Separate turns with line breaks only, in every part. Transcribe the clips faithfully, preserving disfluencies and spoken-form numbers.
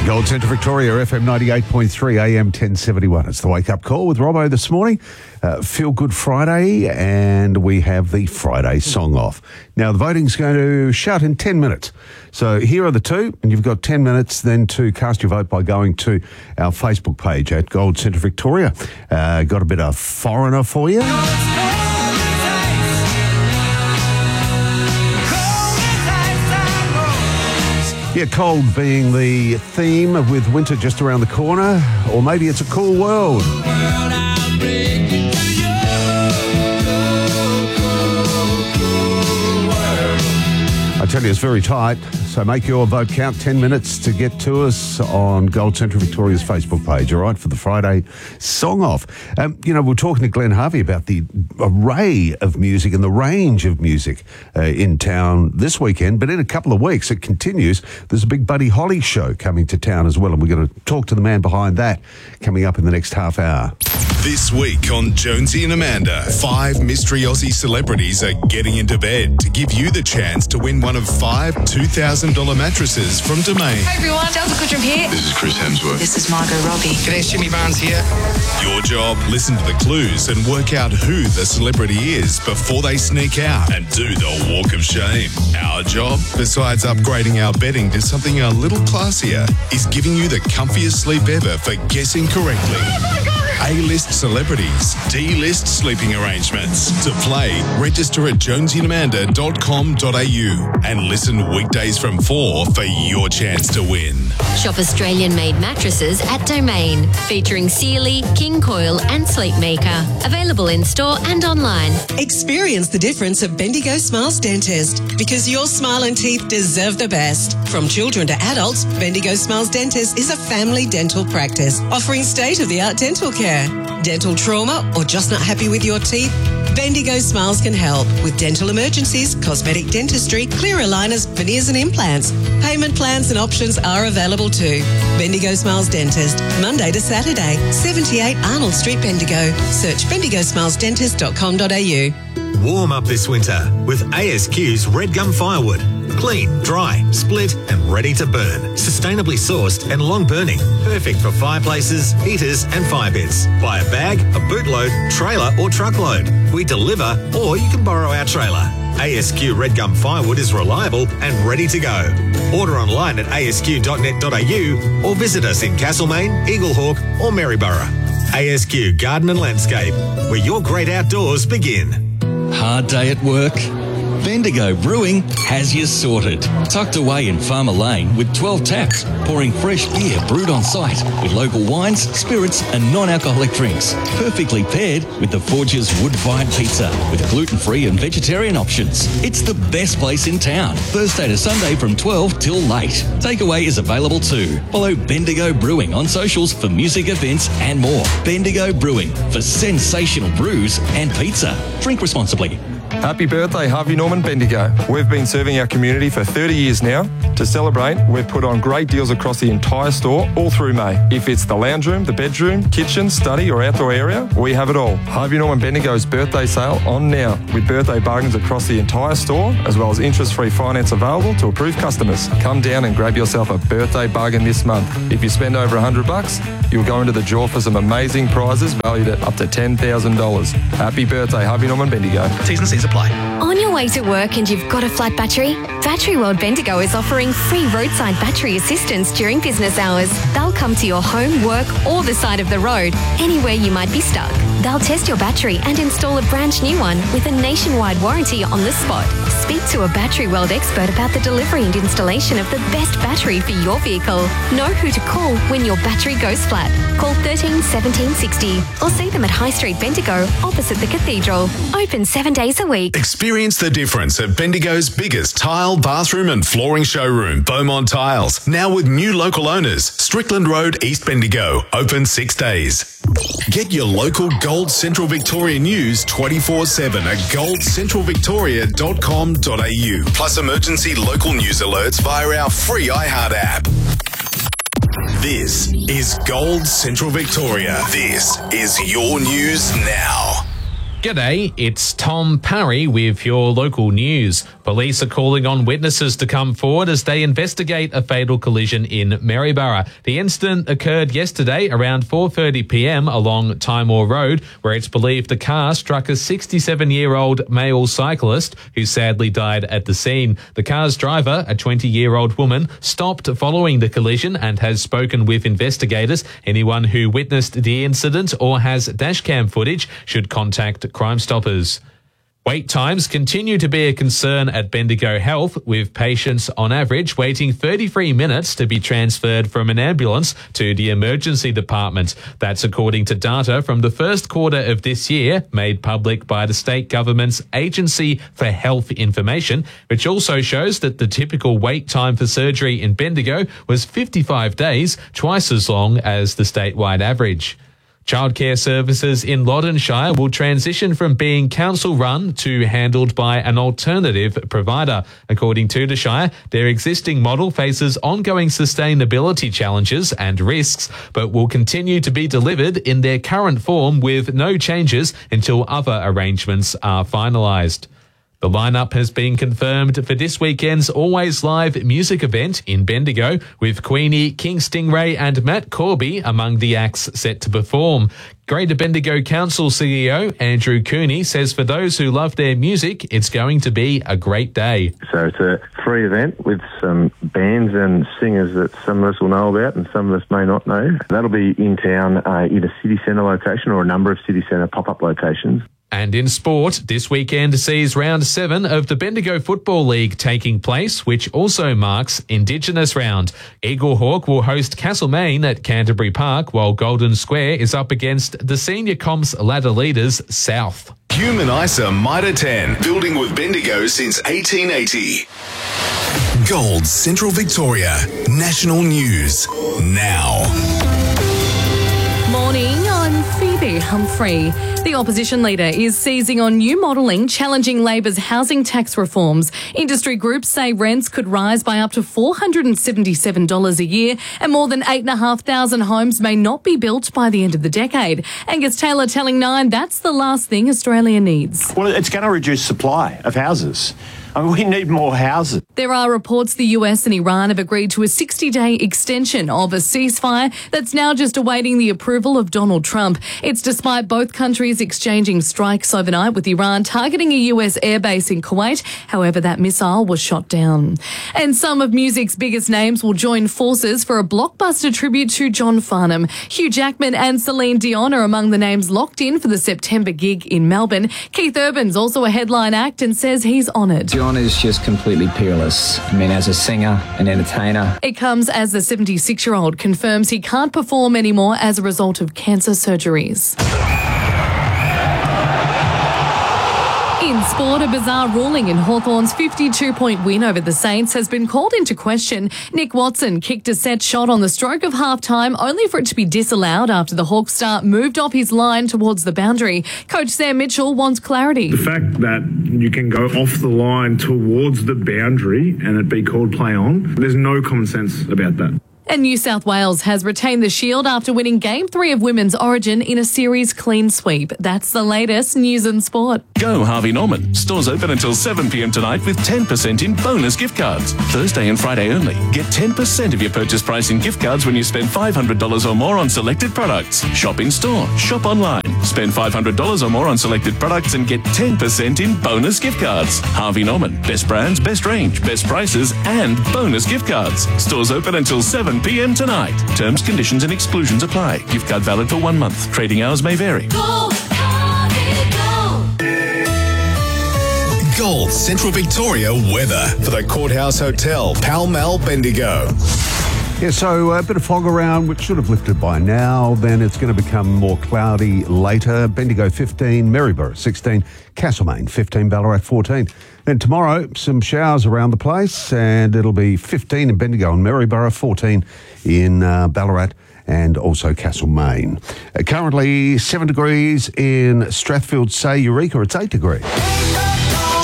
Gold Central Victoria, F M ninety-eight point three, A M ten seventy-one. It's the wake-up call with Robbo this morning. Uh, Feel Good Friday, and we have the Friday song off. Now, the voting's going to shout in ten minutes. So here are the two, and you've got ten minutes then to cast your vote by going to our Facebook page at Gold Central Victoria. Uh, got a bit of Foreigner for you. Yeah, cold being the theme with winter just around the corner, or maybe it's a cool world. I tell you, it's very tight, so make your vote count. ten minutes to get to us on Gold Central Victoria's Facebook page, all right, for the Friday song off. Um, you know, we're talking to Glenn Harvey about the array of music and the range of music uh, in town this weekend, but in a couple of weeks it continues. There's a big Buddy Holly show coming to town as well, and we're going to talk to the man behind that coming up in the next half hour.
This week on Jonesy and Amanda, five mystery Aussie celebrities are getting into bed to give you the chance to win one of five two thousand dollars mattresses from Domain.
Hi everyone, Delta Goodrum here.
This is Chris Hemsworth.
This is Margot Robbie.
G'day, it's Jimmy Barnes here.
Your job, listen to the clues and work out who the celebrity is before they sneak out and do the walk of shame. Our job, besides upgrading our bedding to something a little classier, is giving you the comfiest sleep ever for guessing correctly. A-list celebrities, D-list sleeping arrangements. To play, register at jonesy and amanda dot com dot a u and listen weekdays from four for your chance to win.
Shop Australian-made mattresses at Domain, featuring Sealy, King Coil and Sleepmaker. Available in store and online.
Experience the difference of Bendigo Smiles Dentist, because your smile and teeth deserve the best. From children to adults, Bendigo Smiles Dentist is a family dental practice offering state-of-the-art dental care. Dental trauma or just not happy with your teeth? Bendigo Smiles can help with dental emergencies, cosmetic dentistry, clear aligners, veneers and implants. Payment plans and options are available too. Bendigo Smiles Dentist, Monday to Saturday, seventy-eight Arnold Street, Bendigo. Search bendigo smiles dentist dot com dot a u.
Warm up this winter with A S Q's Red Gum Firewood. Clean, dry, split and ready to burn. Sustainably sourced and long burning. Perfect for fireplaces, heaters and fire pits. Buy a bag, a bootload, trailer or truckload. We deliver, or you can borrow our trailer. A S Q Red Gum Firewood is reliable and ready to go. Order online at a s q dot net dot a u or visit us in Castlemaine, Eaglehawk or Maryborough. A S Q Garden and Landscape, where your great outdoors begin.
Hard day at work? Bendigo Brewing has you sorted. Tucked away in Farmer Lane with twelve taps, pouring fresh beer brewed on site with local wines, spirits and non-alcoholic drinks. Perfectly paired with the Forge's wood-fired pizza with gluten-free and vegetarian options. It's the best place in town. Thursday to Sunday from twelve till late. Takeaway is available too. Follow Bendigo Brewing on socials for music events and more. Bendigo Brewing for sensational brews and pizza. Drink responsibly.
Happy birthday, Harvey Norman Bendigo. We've been serving our community for thirty years now. To celebrate, we've put on great deals across the entire store all through May. If it's the lounge room, the bedroom, kitchen, study or outdoor area, we have it all. Harvey Norman Bendigo's birthday sale on now with birthday bargains across the entire store, as well as interest-free finance available to approved customers. Come down and grab yourself a birthday bargain this month. If you spend over one hundred bucks, you'll go into the draw for some amazing prizes valued at up to ten thousand dollars. Happy birthday, Harvey Norman Bendigo.
T's and C's apply.
On your way to work and you've got a flat battery? Battery World Bendigo is offering free roadside battery assistance during business hours. They'll come to your home, work or the side of the road, anywhere you might be stuck. They'll test your battery and install a brand new one with a nationwide warranty on the spot. Speak to a Battery World expert about the delivery and installation of the best battery for your vehicle. Know who to call when your battery goes flat. Call thirteen seventeen sixty or see them at High Street Bendigo opposite the Cathedral. Open seven days a week.
Experience the difference at Bendigo's biggest tile, bathroom and flooring showroom, Beaumont Tiles. Now with new local owners, Strickland Road, East Bendigo. Open six days. Get your local Gold Central Victoria news twenty-four seven at gold central victoria dot com dot a u. Plus emergency local news alerts via our free iHeart app. This is Gold Central Victoria. This is your news now.
G'day, it's Tom Parry with your local news. Police are calling on witnesses to come forward as they investigate a fatal collision in Maryborough. The incident occurred yesterday around four thirty p m along Timor Road, where it's believed the car struck a sixty-seven-year-old male cyclist who sadly died at the scene. The car's driver, a twenty-year-old woman, stopped following the collision and has spoken with investigators. Anyone who witnessed the incident or has dashcam footage should contact Crime Stoppers. Wait times continue to be a concern at Bendigo Health, with patients on average waiting thirty-three minutes to be transferred from an ambulance to the emergency department. That's according to data from the first quarter of this year, made public by the state government's Agency for Health Information, which also shows that the typical wait time for surgery in Bendigo was fifty-five days, twice as long as the statewide average. Childcare services in Loddonshire will transition from being council-run to handled by an alternative provider. According to the Shire, their existing model faces ongoing sustainability challenges and risks, but will continue to be delivered in their current form with no changes until other arrangements are finalised. The lineup has been confirmed for this weekend's Always Live music event in Bendigo, with Queenie, King Stingray and Matt Corby among the acts set to perform. Greater Bendigo Council C E O Andrew Cooney says for those who love their music, it's going to be a great day.
So it's a free event with some bands and singers that some of us will know about and some of us may not know. That'll be in town, uh, in a city centre location or a number of city centre pop-up locations.
And in sport, this weekend sees round seven of the Bendigo Football League taking place, which also marks Indigenous Round. Eaglehawk will host Castlemaine at Canterbury Park, while Golden Square is up against the Senior Comps ladder leaders, South.
Human ISA Mitre ten, building with Bendigo since eighteen eighty. Gold Central Victoria, national news now.
Morning, I'm Phoebe Humphrey. The opposition leader is seizing on new modelling challenging Labor's housing tax reforms. Industry groups say rents could rise by up to four hundred seventy-seven dollars a year, and more than eight thousand five hundred homes may not be built by the end of the decade. Angus Taylor telling Nine that's the last thing Australia needs.
Well, it's going to reduce supply of houses. I mean, we need more houses.
There are reports the U S and Iran have agreed to a sixty-day extension of a ceasefire that's now just awaiting the approval of Donald Trump. It's despite both countries exchanging strikes overnight, with Iran targeting a U S airbase in Kuwait. However, that missile was shot down. And some of music's biggest names will join forces for a blockbuster tribute to John Farnham. Hugh Jackman and Celine Dion are among the names locked in for the September gig in Melbourne. Keith Urban's also a headline act and says he's honoured.
John is just completely peerless. I mean, as a singer, an entertainer.
It comes as the seventy-six-year-old confirms he can't perform anymore as a result of cancer surgeries. In sport, a bizarre ruling in Hawthorn's fifty-two point win over the Saints has been called into question. Nick Watson kicked a set shot on the stroke of half-time, only for it to be disallowed after the Hawk star moved off his line towards the boundary. Coach Sam Mitchell wants clarity.
The fact that you can go off the line towards the boundary and it be called play on, there's no common sense about that.
And New South Wales has retained the Shield after winning Game three of Women's Origin in a series clean sweep. That's the latest news and sport.
Go Harvey Norman. Stores open until seven p m tonight with ten percent in bonus gift cards. Thursday and Friday only. Get ten percent of your purchase price in gift cards when you spend five hundred dollars or more on selected products. Shop in store. Shop online. Spend five hundred dollars or more on selected products and get ten percent in bonus gift cards. Harvey Norman. Best brands, best range, best prices, and bonus gift cards. Stores open until seven p m tonight. Terms, conditions and exclusions apply. Gift card valid for one month. Trading hours may vary.
Go, Harvey, go. Gold Central Victoria weather for the Courthouse Hotel, Pall Mall, Bendigo.
Yeah, so a bit of fog around, which should have lifted by now. Then it's going to become more cloudy later. Bendigo fifteen, Maryborough sixteen, Castlemaine fifteen, Ballarat fourteen. Then tomorrow, some showers around the place, and it'll be fifteen in Bendigo and Maryborough, fourteen in uh, Ballarat and also Castlemaine. Uh, currently seven degrees in Strathfield, say Eureka, it's eight degrees.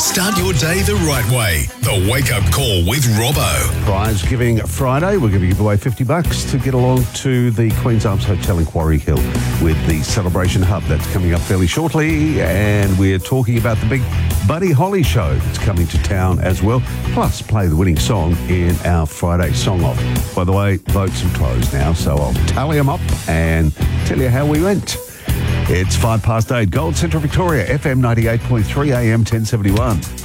Start your day the right way. The Wake Up Call with Robbo.
Prize Giving Friday. We're going to give away fifty bucks to get along to the Queen's Arms Hotel in Quarry Hill with the Celebration Hub. That's coming up fairly shortly. And we're talking about the big Buddy Holly show that's coming to town as well. Plus, play the winning song in our Friday Song Off. By the way, votes have closed now, so I'll tally them up and tell you how we went. It's five past eight. Gold Central Victoria, F M ninety-eight point three, A M ten seventy-one.